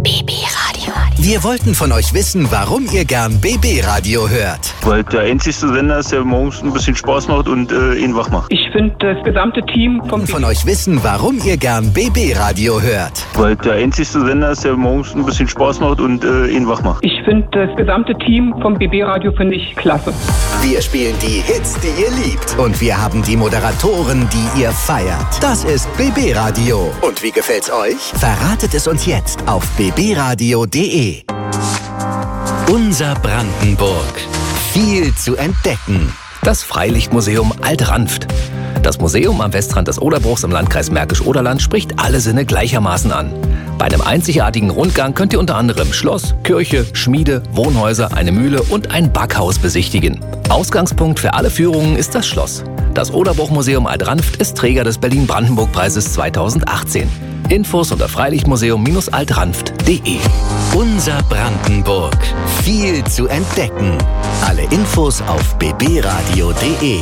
BB Radio. Wir wollten von euch wissen, warum ihr gern BB Radio hört. Weil der einzigste Sender ist, der morgens ein bisschen Spaß macht und ihn wach macht. Ich finde das gesamte Team vom Von euch wissen, warum ihr gern BB Radio hört. Weil der einzigste Sender ist, der morgens ein bisschen Spaß macht und ihn wach macht. Ich finde das gesamte Team vom BB Radio finde ich klasse. Wir spielen die Hits, die ihr liebt. Und wir haben die Moderatoren, die ihr feiert. Das ist BB Radio. Und wie gefällt's euch? Verratet es uns jetzt auf bbradio.de. Unser Brandenburg. Viel zu entdecken. Das Freilichtmuseum Alt-Ranft. Das Museum am Westrand des Oderbruchs im Landkreis Märkisch-Oderland spricht alle Sinne gleichermaßen an. Bei einem einzigartigen Rundgang könnt ihr unter anderem Schloss, Kirche, Schmiede, Wohnhäuser, eine Mühle und ein Backhaus besichtigen. Ausgangspunkt für alle Führungen ist das Schloss. Das Oderbruchmuseum Alt-Ranft ist Träger des Berlin-Brandenburg-Preises 2018. Infos unter freilichtmuseum-altranft.de. Unser Brandenburg. Viel zu entdecken. Alle Infos auf bbradio.de.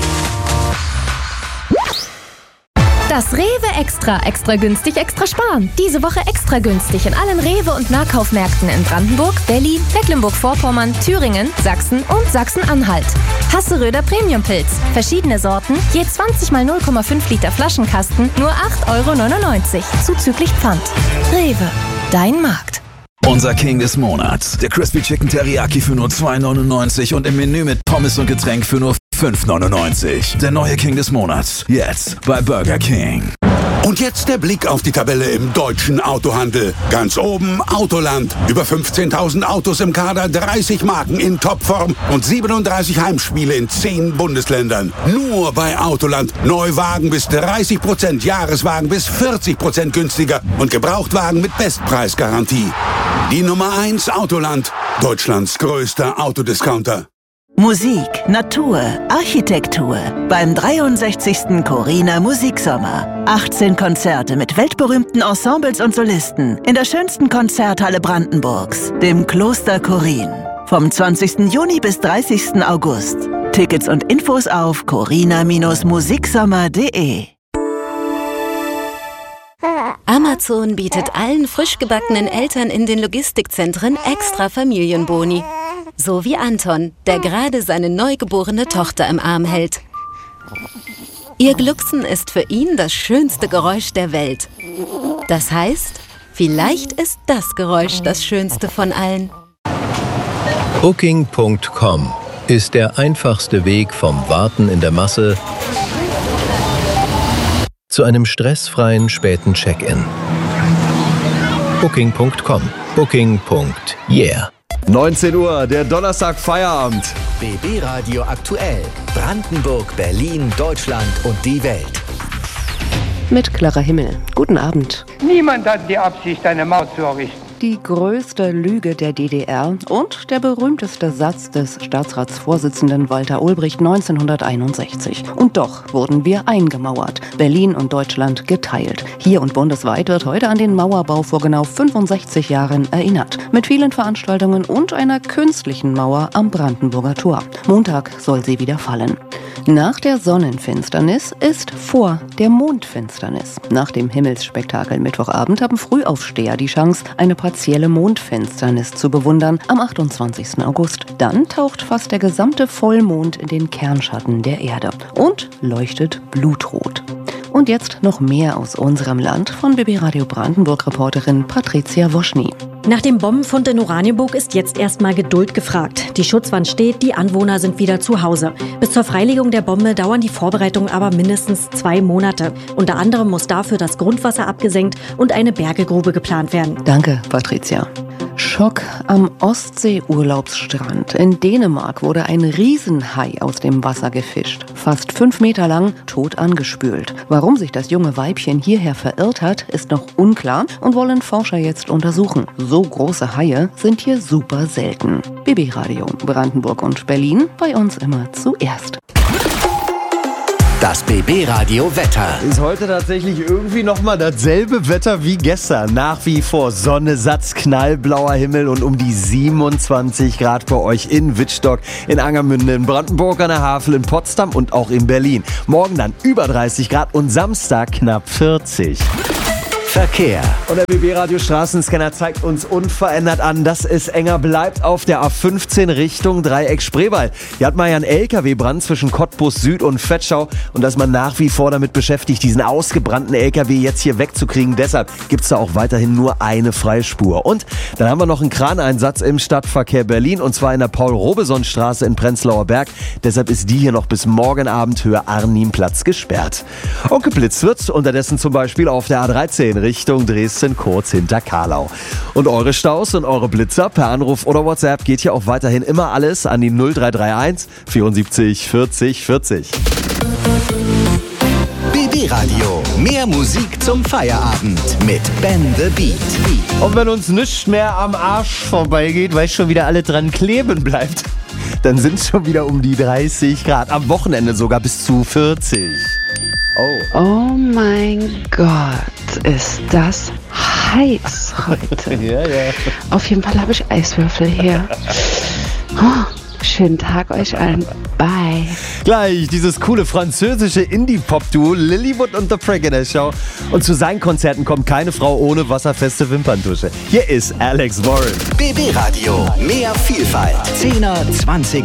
Das Rewe Extra günstig, extra sparen. Diese Woche extra günstig in allen Rewe- und Nahkaufmärkten in Brandenburg, Berlin, Mecklenburg-Vorpommern, Thüringen, Sachsen und Sachsen-Anhalt. Hasseröder Premiumpilz. Verschiedene Sorten, je 20 mal 0,5 Liter Flaschenkasten, nur 8,99 € zuzüglich Pfand. Rewe, dein Markt. Unser King des Monats. Der Crispy Chicken Teriyaki für nur 2,99 € und im Menü mit Pommes und Getränk für nur 5,99 €. Der neue King des Monats. Jetzt bei Burger King. Und jetzt der Blick auf die Tabelle im deutschen Autohandel. Ganz oben Autoland. Über 15.000 Autos im Kader, 30 Marken in Topform und 37 Heimspiele in 10 Bundesländern. Nur bei Autoland. Neuwagen bis 30%, Jahreswagen bis 40% günstiger und Gebrauchtwagen mit Bestpreisgarantie. Die Nummer 1 Autoland. Deutschlands größter Autodiscounter. Musik, Natur, Architektur beim 63. Corina Musiksommer. 18 Konzerte mit weltberühmten Ensembles und Solisten in der schönsten Konzerthalle Brandenburgs, dem Kloster Chorin. Vom 20. Juni bis 30. August. Tickets und Infos auf corina-musiksommer.de. Amazon bietet allen frisch gebackenen Eltern in den Logistikzentren extra Familienboni. So wie Anton, der gerade seine neugeborene Tochter im Arm hält. Ihr Glucksen ist für ihn das schönste Geräusch der Welt. Das heißt, vielleicht ist das Geräusch das schönste von allen. Booking.com ist der einfachste Weg vom Warten in der Masse zu einem stressfreien späten Check-in. Booking.com. Booking.yeah. 19 Uhr, der Donnerstag Feierabend. BB Radio aktuell. Brandenburg, Berlin, Deutschland und die Welt. Mit Clara Himmel. Guten Abend. Niemand hat die Absicht, eine Mauer zu errichten. Die größte Lüge der DDR und der berühmteste Satz des Staatsratsvorsitzenden Walter Ulbricht 1961. Und doch wurden wir eingemauert, Berlin und Deutschland geteilt. Hier und bundesweit wird heute an den Mauerbau vor genau 65 Jahren erinnert. Mit vielen Veranstaltungen und einer künstlichen Mauer am Brandenburger Tor. Montag soll sie wieder fallen. Nach der Sonnenfinsternis ist vor der Mondfinsternis. Nach dem Himmelsspektakel Mittwochabend haben Frühaufsteher die Chance, eine partielle Mondfinsternis zu bewundern am 28. August. Dann taucht fast der gesamte Vollmond in den Kernschatten der Erde und leuchtet blutrot. Und jetzt noch mehr aus unserem Land von BB Radio Brandenburg-Reporterin Patricia Woschny. Nach dem Bombenfund in Oranienburg ist jetzt erstmal Geduld gefragt. Die Schutzwand steht, die Anwohner sind wieder zu Hause. Bis zur Freilegung der Bombe dauern die Vorbereitungen aber mindestens 2 Monate. Unter anderem muss dafür das Grundwasser abgesenkt und eine Bergegrube geplant werden. Danke, Patricia. Schock am Ostsee-Urlaubsstrand. In Dänemark wurde ein Riesenhai aus dem Wasser gefischt. Fast 5 Meter lang, tot angespült. Warum sich das junge Weibchen hierher verirrt hat, ist noch unklar und wollen Forscher jetzt untersuchen. So große Haie sind hier super selten. BB Radio, Brandenburg und Berlin, bei uns immer zuerst. Das BB Radio Wetter. Ist heute tatsächlich irgendwie nochmal dasselbe Wetter wie gestern. Nach wie vor Sonne, Satz, knallblauer Himmel und um die 27 Grad bei euch in Wittstock, in Angermünde, in Brandenburg an der Havel, in Potsdam und auch in Berlin. Morgen dann über 30 Grad und Samstag knapp 40. Verkehr. Und der BB-Radio Straßenscanner zeigt uns unverändert an, dass es enger bleibt auf der A15 Richtung Dreieck Spreewald. Hier hat man ja einen LKW-Brand zwischen Cottbus Süd und Vetschau und da ist man nach wie vor damit beschäftigt, diesen ausgebrannten LKW jetzt hier wegzukriegen. Deshalb gibt es da auch weiterhin nur eine Freispur. Und dann haben wir noch einen Kraneinsatz im Stadtverkehr Berlin und zwar in der Paul-Robeson-Straße in Prenzlauer Berg. Deshalb ist die hier noch bis morgen Abend Höhe Arnimplatz gesperrt. Und geblitzt wird unterdessen zum Beispiel auf der A13 Richtung Dresden kurz hinter Karlau. Und eure Staus und eure Blitzer per Anruf oder WhatsApp geht hier auch weiterhin immer alles an die 0331 74 40 40. BB Radio. Mehr Musik zum Feierabend mit Ben the Beat. Und wenn uns nichts mehr am Arsch vorbeigeht, weil schon wieder alle dran kleben bleibt, dann sind es schon wieder um die 30 Grad. Am Wochenende sogar bis zu 40. Oh mein Gott, ist das heiß heute. Ja. Auf jeden Fall habe ich Eiswürfel hier. Schönen Tag euch allen. Bye. Gleich dieses coole französische Indie-Pop-Duo Lilywood und The Prank in der Show. Und zu seinen Konzerten kommt keine Frau ohne wasserfeste Wimperntusche. Hier ist Alex Warren. BB Radio. Mehr Vielfalt. 10er, 20er.